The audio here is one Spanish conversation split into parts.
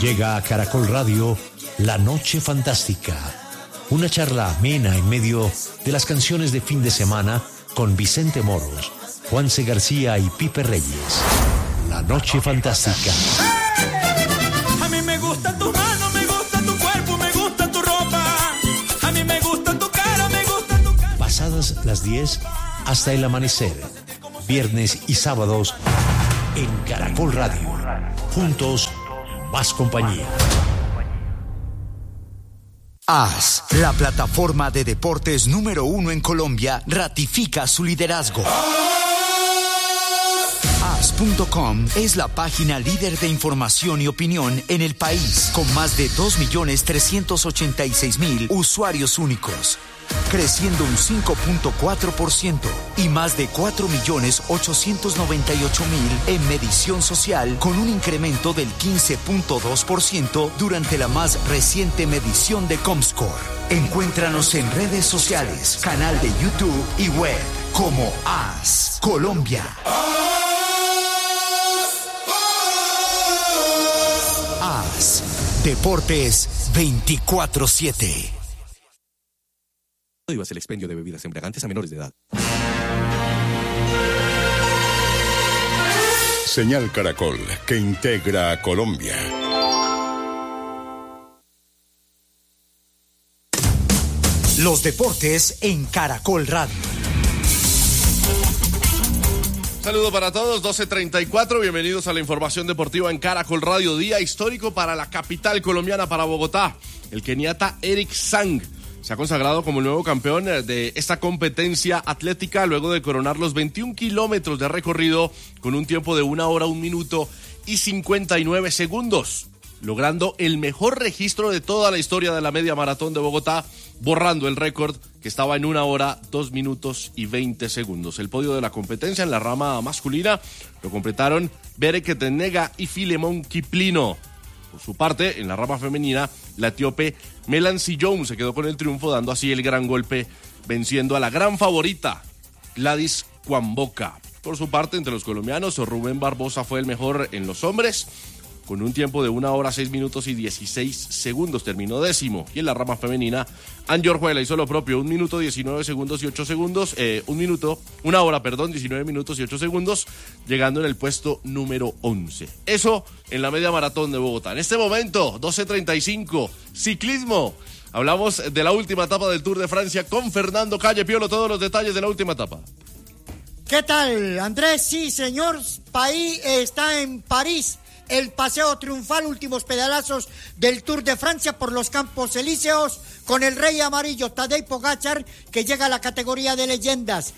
Llega a Caracol Radio La Noche Fantástica, una charla amena en medio de las canciones de fin de semana con Vicente Moros, Juanse García y Pipe Reyes. La Noche Fantástica. A mí me gusta tu mano, me gusta tu cuerpo, me gusta tu ropa. A mí me gusta tu cara, me gusta tu cara. Pasadas las 10 hasta el amanecer, viernes y sábados en Caracol Radio. Juntos, más compañía. AS, la plataforma de deportes número 1 en Colombia, ratifica su liderazgo. AS.com es la página líder de información y opinión en el país, con más de 2.386.000 usuarios únicos, creciendo un 5.4% y más de 4.898.000 en medición social, con un incremento del 15.2% durante la más reciente medición de Comscore. Encuéntranos en redes sociales, canal de YouTube y web como AS Colombia. AS Deportes 24/7. El expendio de bebidas embriagantes a menores de edad. Señal Caracol, que integra a Colombia. Los deportes en Caracol Radio. Saludos para todos, 12:34, bienvenidos a la información deportiva en Caracol Radio. Día histórico para la capital colombiana, para Bogotá. El keniata Eric Sang se ha consagrado como el nuevo campeón de esta competencia atlética luego de coronar los 21 kilómetros de recorrido con un tiempo de 1 hora, 1 minuto y 59 segundos, logrando el mejor registro de toda la historia de la media maratón de Bogotá, borrando el récord que estaba en 1 hora, 2 minutos y 20 segundos. El podio de la competencia en la rama masculina lo completaron Bereket Tenega y Filemón Kiplino. Por su parte, en la rama femenina, la etíope Melancy Jones se quedó con el triunfo, dando así el gran golpe, venciendo a la gran favorita, Gladys Kwamboka. Por su parte, entre los colombianos, Rubén Barbosa fue el mejor en los hombres, con un tiempo de 1 hora, 6 minutos y 16 segundos, terminó 10º. Y en la rama femenina, Angie Orjuela hizo lo propio, 1 minuto, 19 segundos y 8 segundos, 1 hora, 19 minutos y 8 segundos, llegando en el puesto número 11. Eso en la media maratón de Bogotá. En este momento, 12:35, ciclismo. Hablamos de la última etapa del Tour de Francia con Fernando Calle. Piolo, todos los detalles de la última etapa. ¿Qué tal, Andrés? Sí, señor, país está en París. El paseo triunfal, últimos pedalazos del Tour de Francia por los Campos Elíseos, con el rey amarillo Tadej Pogačar, que llega a la categoría de leyendas.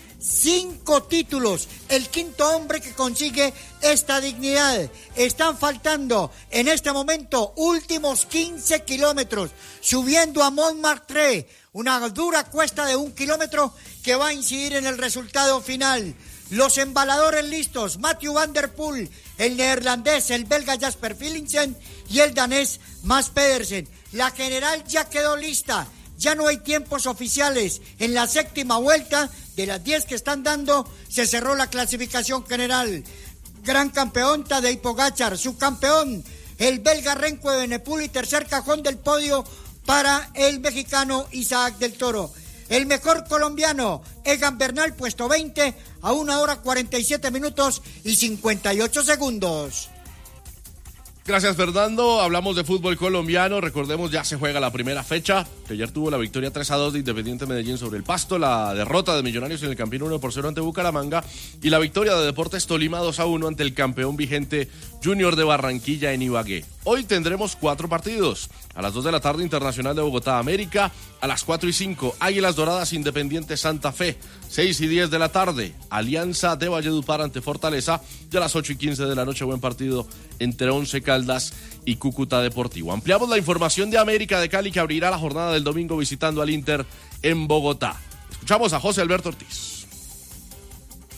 5 títulos, el quinto hombre que consigue esta dignidad. Están faltando en este momento últimos 15 kilómetros, subiendo a Montmartre, una dura cuesta de 1 kilómetro que va a incidir en el resultado final. Los embaladores listos, Mathieu van der Poel, el neerlandés, el belga Jasper Philipsen y el danés Mads Pedersen. La general ya quedó lista, ya no hay tiempos oficiales. En la 7ª vuelta, de las 10 que están dando, se cerró la clasificación general. Gran campeón Tadej Pogačar, subcampeón el belga Remco Evenepoel y tercer cajón del podio para el mexicano Isaac del Toro. El mejor colombiano, Egan Bernal, puesto 20, a 1 hora, 47 minutos y 58 segundos. Gracias, Fernando. Hablamos de fútbol colombiano. Recordemos, ya se juega la primera fecha. Ayer tuvo la victoria 3-2 de Independiente Medellín sobre el Pasto, la derrota de Millonarios en el Campín 1-0 ante Bucaramanga y la victoria de Deportes Tolima 2-1 ante el campeón vigente Junior de Barranquilla en Ibagué. Hoy tendremos 4 partidos. A las 2 de la tarde, Internacional de Bogotá América. A las 4:05, Águilas Doradas Independiente Santa Fe. 6:10 de la tarde, Alianza de Valledupar ante Fortaleza. Y a las 8:15 de la noche, buen partido entre Once Caldas y Cúcuta Deportivo. Ampliamos la información de América de Cali, que abrirá la jornada del domingo visitando al Inter en Bogotá. Escuchamos a José Alberto Ortiz.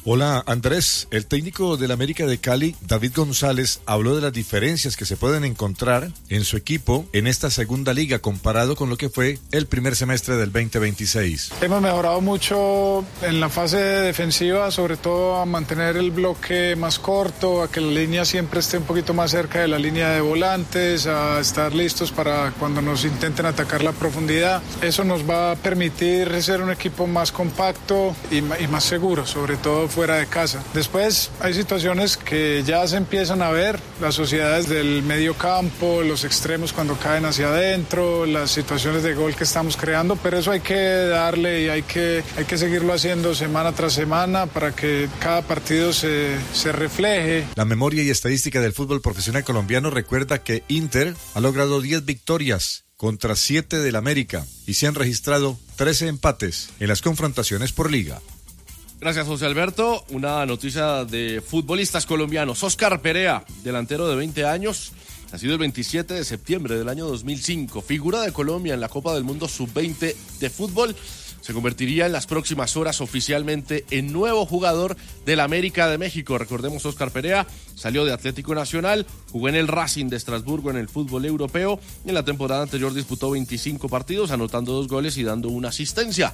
Hola Andrés, el técnico del América de Cali, David González, habló de las diferencias que se pueden encontrar en su equipo en esta segunda liga comparado con lo que fue el primer semestre del 2026. Hemos mejorado mucho en la fase defensiva, sobre todo a mantener el bloque más corto, a que la línea siempre esté un poquito más cerca de la línea de volantes, a estar listos para cuando nos intenten atacar la profundidad. Eso nos va a permitir ser un equipo más compacto y más seguro, sobre todo fuera de casa. Después hay situaciones que ya se empiezan a ver, las sociedades del medio campo, los extremos cuando caen hacia adentro, las situaciones de gol que estamos creando, pero eso hay que darle y hay que seguirlo haciendo semana tras semana para que cada partido se refleje. La memoria y estadística del fútbol profesional colombiano recuerda que Inter ha logrado 10 victorias contra 7 del América y se han registrado 13 empates en las confrontaciones por liga. Gracias, José Alberto. Una noticia de futbolistas colombianos. Oscar Perea, delantero de 20 años, nacido el 27 de septiembre del año 2005, figura de Colombia en la Copa del Mundo Sub-20 de fútbol, se convertiría en las próximas horas oficialmente en nuevo jugador del América de México. Recordemos, Oscar Perea salió de Atlético Nacional, jugó en el Racing de Estrasburgo en el fútbol europeo y en la temporada anterior disputó 25 partidos, anotando 2 goles y dando una asistencia.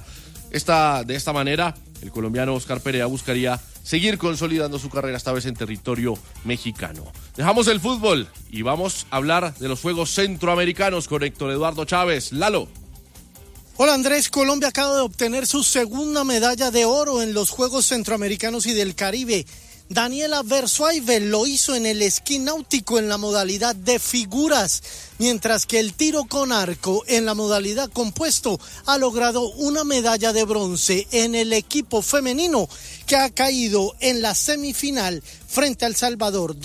De esta manera, el colombiano Oscar Perea buscaría seguir consolidando su carrera, esta vez en territorio mexicano. Dejamos el fútbol y vamos a hablar de los Juegos Centroamericanos con Héctor Eduardo Chávez. Lalo. Hola Andrés, Colombia acaba de obtener su segunda medalla de oro en los Juegos Centroamericanos y del Caribe. Daniela Versuaive lo hizo en el esquí náutico en la modalidad de figuras, mientras que el tiro con arco en la modalidad compuesto ha logrado una medalla de bronce en el equipo femenino, que ha caído en la semifinal frente a El Salvador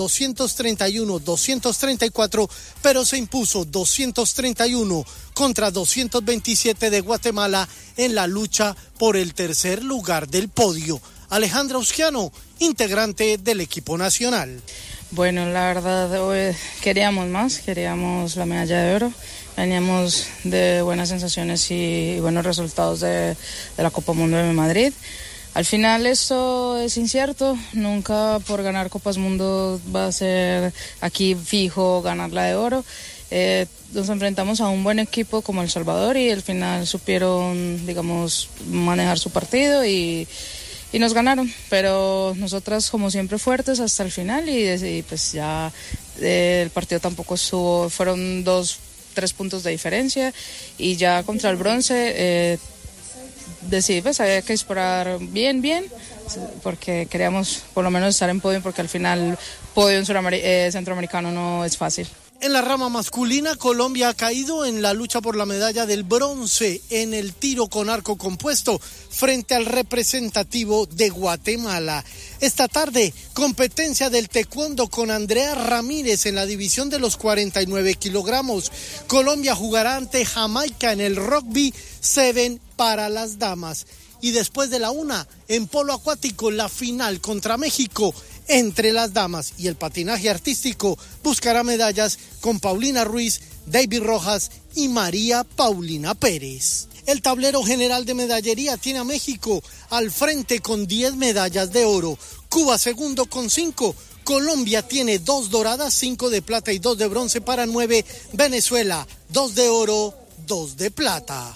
231-234, pero se impuso 231 contra 227 de Guatemala en la lucha por el tercer lugar del podio. Alejandra Usquiano, integrante del equipo nacional. Bueno, la verdad, hoy queríamos la medalla de oro. Veníamos de buenas sensaciones y buenos resultados de la Copa Mundo de Madrid. Al final esto es incierto, nunca por ganar Copas Mundo va a ser aquí fijo ganar la de oro. Nos enfrentamos a un buen equipo como El Salvador y al final supieron, manejar su partido y nos ganaron, pero nosotras como siempre fuertes hasta el final y pues ya el partido tampoco estuvo, fueron 2-3 puntos de diferencia y ya contra el bronce decidí pues había que disparar bien, porque queríamos por lo menos estar en podio, porque al final podio en centroamericano no es fácil. En la rama masculina, Colombia ha caído en la lucha por la medalla del bronce en el tiro con arco compuesto frente al representativo de Guatemala. Esta tarde, competencia del taekwondo con Andrea Ramírez en la división de los 49 kilogramos. Colombia jugará ante Jamaica en el rugby 7 para las damas. Y después de la 1, en polo acuático, la final contra México entre las damas, y el patinaje artístico buscará medallas con Paulina Ruiz, David Rojas y María Paulina Pérez. El tablero general de medallería tiene a México al frente con 10 medallas de oro, Cuba segundo con 5, Colombia tiene 2 doradas, 5 de plata y 2 de bronce para 9, Venezuela 2 de oro, 2 de plata.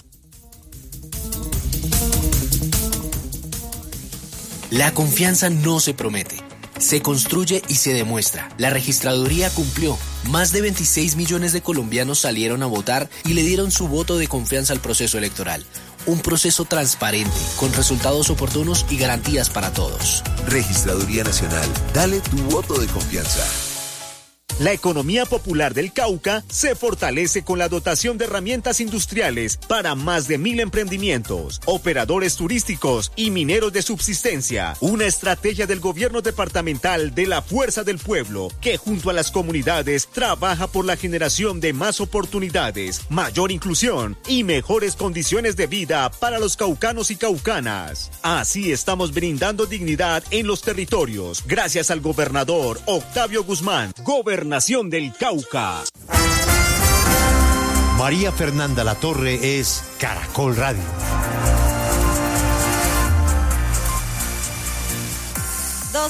La confianza no se promete, se construye y se demuestra. La registraduría cumplió. Más de 26 millones de colombianos salieron a votar y le dieron su voto de confianza al proceso electoral. Un proceso transparente, con resultados oportunos y garantías para todos. Registraduría Nacional, dale tu voto de confianza. La economía popular del Cauca se fortalece con la dotación de herramientas industriales para más de 1,000 emprendimientos, operadores turísticos y mineros de subsistencia. Una estrategia del gobierno departamental de la Fuerza del Pueblo, que junto a las comunidades trabaja por la generación de más oportunidades, mayor inclusión y mejores condiciones de vida para los caucanos y caucanas. Así estamos brindando dignidad en los territorios, gracias al gobernador Octavio Guzmán, Gobernación del Cauca. María Fernanda Latorre es Caracol Radio.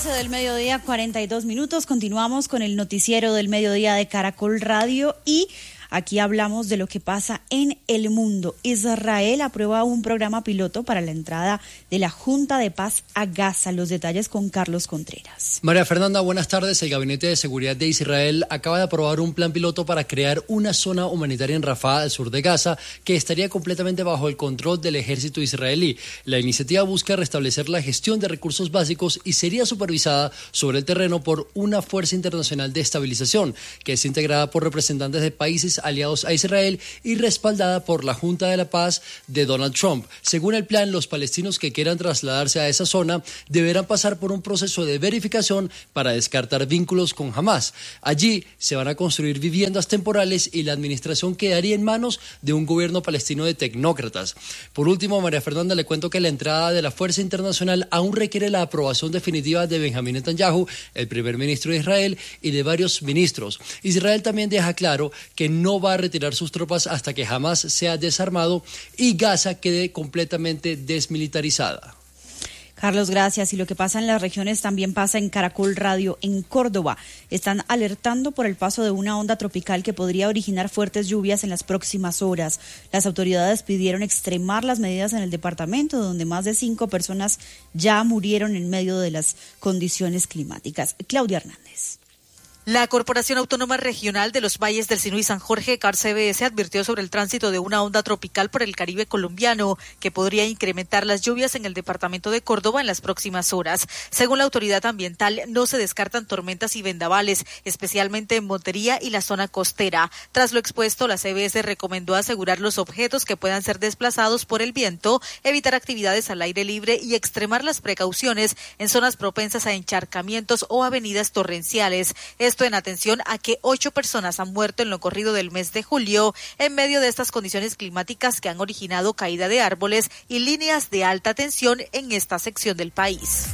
12 del mediodía, 42 minutos. Continuamos con el noticiero del mediodía de Caracol Radio y aquí hablamos de lo que pasa en el mundo. Israel aprueba un programa piloto para la entrada de la Junta de Paz a Gaza. Los detalles con Carlos Contreras. María Fernanda, buenas tardes. El Gabinete de Seguridad de Israel acaba de aprobar un plan piloto para crear una zona humanitaria en Rafah, al sur de Gaza, que estaría completamente bajo el control del ejército israelí. La iniciativa busca restablecer la gestión de recursos básicos y sería supervisada sobre el terreno por una fuerza internacional de estabilización, que es integrada por representantes de países aliados a Israel y respaldada por la Junta de la Paz de Donald Trump. Según el plan, los palestinos que quieran trasladarse a esa zona deberán pasar por un proceso de verificación para descartar vínculos con Hamás. Allí se van a construir viviendas temporales y la administración quedaría en manos de un gobierno palestino de tecnócratas. Por último, María Fernanda, le cuento que la entrada de la fuerza internacional aún requiere la aprobación definitiva de Benjamín Netanyahu, el primer ministro de Israel, y de varios ministros. Israel también deja claro que no va a retirar sus tropas hasta que Hamás sea desarmado y Gaza quede completamente desmilitarizada. Carlos, gracias. Y lo que pasa en las regiones también pasa en Caracol Radio. En Córdoba están alertando por el paso de una onda tropical que podría originar fuertes lluvias en las próximas horas. Las autoridades pidieron extremar las medidas en el departamento, donde más de 5 personas ya murieron en medio de las condiciones climáticas. Claudia Hernández. La Corporación Autónoma Regional de los Valles del Sinú y San Jorge, CARCBS, advirtió sobre el tránsito de una onda tropical por el Caribe colombiano que podría incrementar las lluvias en el departamento de Córdoba en las próximas horas. Según la autoridad ambiental, no se descartan tormentas y vendavales, especialmente en Montería y la zona costera. Tras lo expuesto, la CBS recomendó asegurar los objetos que puedan ser desplazados por el viento, evitar actividades al aire libre y extremar las precauciones en zonas propensas a encharcamientos o avenidas torrenciales. Esto en atención a que 8 personas han muerto en lo corrido del mes de julio en medio de estas condiciones climáticas que han originado caída de árboles y líneas de alta tensión en esta sección del país.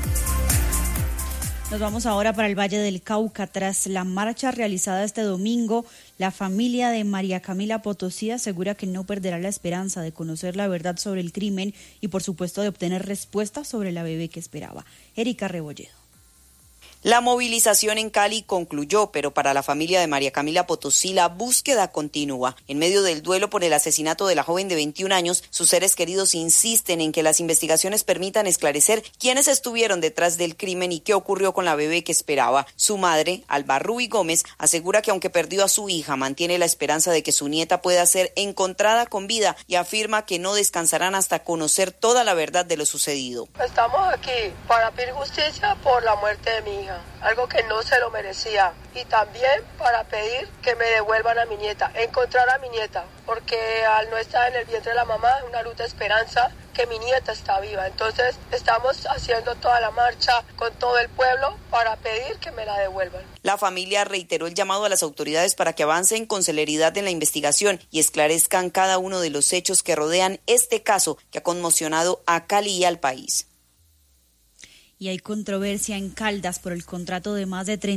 Nos vamos ahora para el Valle del Cauca. Tras la marcha realizada este domingo, la familia de María Camila Potosí asegura que no perderá la esperanza de conocer la verdad sobre el crimen y, por supuesto, de obtener respuestas sobre la bebé que esperaba. Erika Rebolledo. La movilización en Cali concluyó, pero para la familia de María Camila Potosí la búsqueda continúa. En medio del duelo por el asesinato de la joven de 21 años, sus seres queridos insisten en que las investigaciones permitan esclarecer quiénes estuvieron detrás del crimen y qué ocurrió con la bebé que esperaba. Su madre, Alba Ruy Gómez, asegura que aunque perdió a su hija, mantiene la esperanza de que su nieta pueda ser encontrada con vida y afirma que no descansarán hasta conocer toda la verdad de lo sucedido. Estamos aquí para pedir justicia por la muerte de mi hija, algo que no se lo merecía, y también para pedir que me devuelvan a mi nieta, encontrar a mi nieta, porque al no estar en el vientre de la mamá es una luz de esperanza que mi nieta está viva. Entonces estamos haciendo toda la marcha con todo el pueblo para pedir que me la devuelvan. La familia reiteró el llamado a las autoridades para que avancen con celeridad en la investigación y esclarezcan cada uno de los hechos que rodean este caso que ha conmocionado a Cali y al país. Y hay controversia en Caldas por el contrato de más de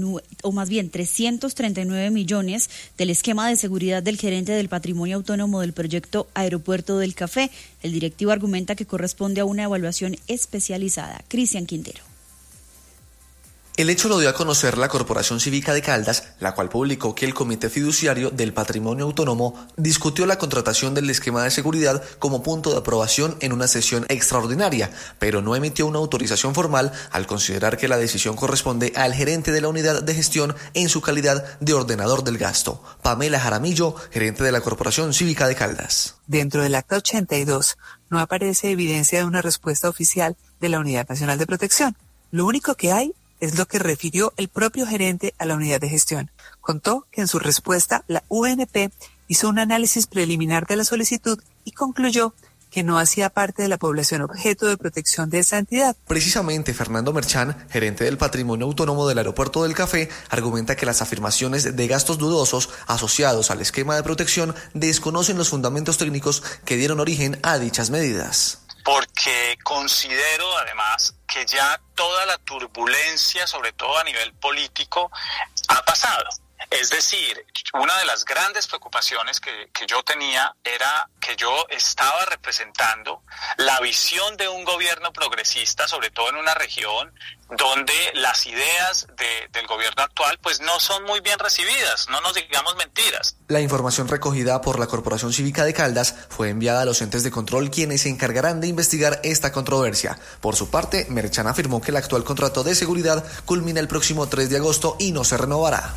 339 millones del esquema de seguridad del gerente del patrimonio autónomo del proyecto Aeropuerto del Café. El directivo argumenta que corresponde a una evaluación especializada. Cristian Quintero. El hecho lo dio a conocer la Corporación Cívica de Caldas, la cual publicó que el Comité Fiduciario del Patrimonio Autónomo discutió la contratación del esquema de seguridad como punto de aprobación en una sesión extraordinaria, pero no emitió una autorización formal al considerar que la decisión corresponde al gerente de la unidad de gestión en su calidad de ordenador del gasto. Pamela Jaramillo, gerente de la Corporación Cívica de Caldas. Dentro del acta 82 no aparece evidencia de una respuesta oficial de la Unidad Nacional de Protección. Lo único que hay es lo que refirió el propio gerente a la unidad de gestión. Contó que en su respuesta la UNP hizo un análisis preliminar de la solicitud y concluyó que no hacía parte de la población objeto de protección de esa entidad. Precisamente, Fernando Merchán, gerente del Patrimonio Autónomo del Aeropuerto del Café, argumenta que las afirmaciones de gastos dudosos asociados al esquema de protección desconocen los fundamentos técnicos que dieron origen a dichas medidas. Porque considero además que ya toda la turbulencia, sobre todo a nivel político, ha pasado. Es decir, una de las grandes preocupaciones que yo tenía era que yo estaba representando la visión de un gobierno progresista, sobre todo en una región donde las ideas del gobierno actual pues no son muy bien recibidas, no nos digamos mentiras. La información recogida por la Corporación Cívica de Caldas fue enviada a los entes de control, quienes se encargarán de investigar esta controversia. Por su parte, Merchan afirmó que el actual contrato de seguridad culmina el próximo 3 de agosto y no se renovará.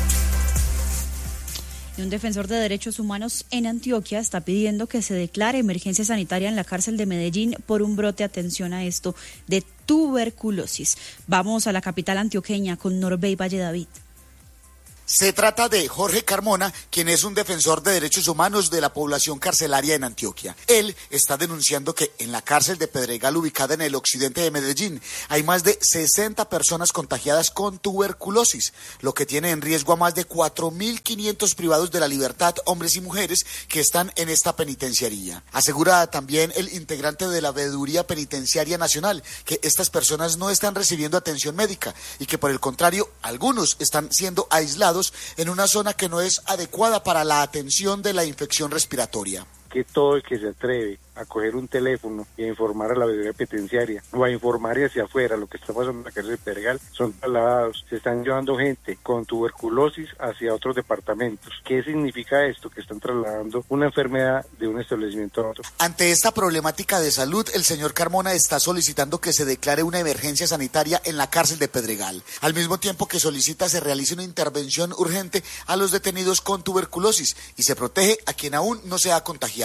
Un defensor de derechos humanos en Antioquia está pidiendo que se declare emergencia sanitaria en la cárcel de Medellín por un brote, atención a esto, de tuberculosis. Vamos a la capital antioqueña con Norbey Valle David. Se trata de Jorge Carmona, quien es un defensor de derechos humanos de la población carcelaria en Antioquia. Él está denunciando que en la cárcel de Pedregal, ubicada en el occidente de Medellín, hay más de 60 personas contagiadas con tuberculosis, lo que tiene en riesgo a más de 4.500 privados de la libertad, hombres y mujeres, que están en esta penitenciaría. Asegura también el integrante de la Veeduría Penitenciaria Nacional que estas personas no están recibiendo atención médica y que, por el contrario, algunos están siendo aislados en una zona que no es adecuada para la atención de la infección respiratoria. Que todo el que se atreve a coger un teléfono y a informar a la veeduría penitenciaria o a informar hacia afuera lo que está pasando en la cárcel de Pedregal son trasladados. Se están llevando gente con tuberculosis hacia otros departamentos. ¿Qué significa esto? Que están trasladando una enfermedad de un establecimiento a otro. Ante esta problemática de salud, el señor Carmona está solicitando que se declare una emergencia sanitaria en la cárcel de Pedregal, al mismo tiempo que solicita se realice una intervención urgente a los detenidos con tuberculosis y se protege a quien aún no se ha contagiado.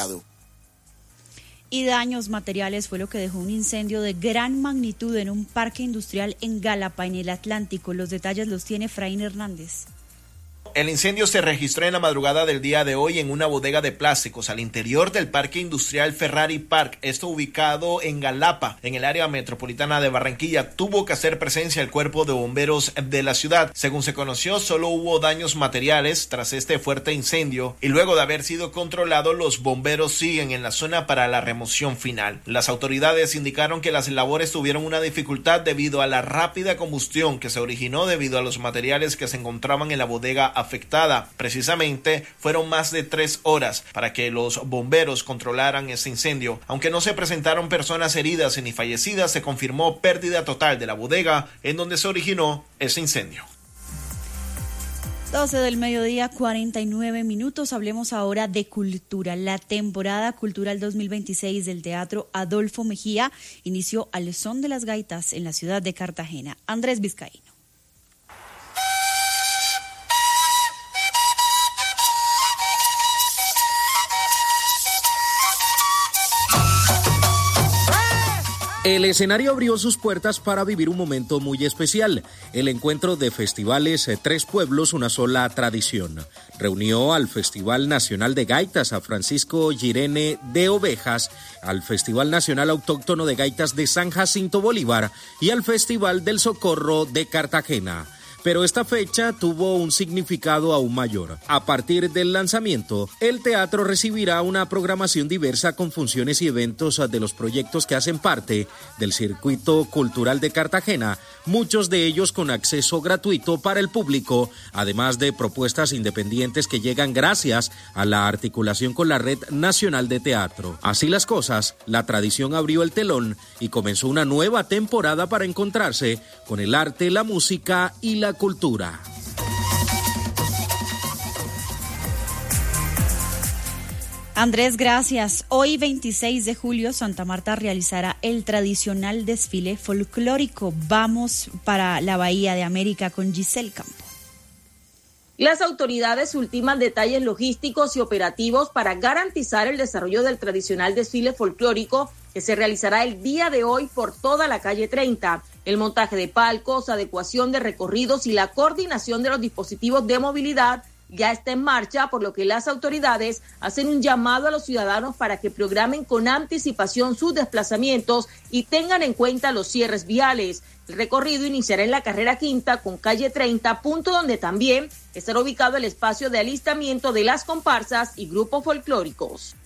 Y daños materiales fue lo que dejó un incendio de gran magnitud en un parque industrial en Galapa, en el Atlántico. Los detalles los tiene Efraín Hernández. El incendio se registró en la madrugada del día de hoy en una bodega de plásticos al interior del Parque Industrial Ferrari Park, esto ubicado en Galapa, en el área metropolitana de Barranquilla. Tuvo que hacer presencia el cuerpo de bomberos de la ciudad. Según se conoció, solo hubo daños materiales tras este fuerte incendio y luego de haber sido controlado, los bomberos siguen en la zona para la remoción final. Las autoridades indicaron que las labores tuvieron una dificultad debido a la rápida combustión que se originó debido a los materiales que se encontraban en la bodega afectada. Precisamente fueron más de 3 horas para que los bomberos controlaran este incendio. Aunque no se presentaron personas heridas ni fallecidas, se confirmó pérdida total de la bodega en donde se originó ese incendio. 12 del mediodía, 49 minutos. Hablemos ahora de cultura. La temporada cultural 2026 del Teatro Adolfo Mejía inició al son de las gaitas en la ciudad de Cartagena. Andrés Vizcaíno. El escenario abrió sus puertas para vivir un momento muy especial, el encuentro de festivales Tres Pueblos, una sola tradición. Reunió al Festival Nacional de Gaitas a Francisco Girene de Ovejas, al Festival Nacional Autóctono de Gaitas de San Jacinto Bolívar y al Festival del Socorro de Cartagena. Pero esta fecha tuvo un significado aún mayor. A partir del lanzamiento, el teatro recibirá una programación diversa con funciones y eventos de los proyectos que hacen parte del circuito cultural de Cartagena, muchos de ellos con acceso gratuito para el público, además de propuestas independientes que llegan gracias a la articulación con la Red Nacional de Teatro. Así las cosas, la tradición abrió el telón y comenzó una nueva temporada para encontrarse con el arte, la música y la cultura. Andrés, gracias. Hoy, 26 de julio, Santa Marta realizará el tradicional desfile folclórico. Vamos para la Bahía de América con Giselle Campo. Las autoridades ultiman detalles logísticos y operativos para garantizar el desarrollo del tradicional desfile folclórico que se realizará el día de hoy por toda la calle 30. El montaje de palcos, adecuación de recorridos y la coordinación de los dispositivos de movilidad ya está en marcha, por lo que las autoridades hacen un llamado a los ciudadanos para que programen con anticipación sus desplazamientos y tengan en cuenta los cierres viales. El recorrido iniciará en la carrera quinta con calle 30, punto donde también estará ubicado el espacio de alistamiento de las comparsas y grupos folclóricos.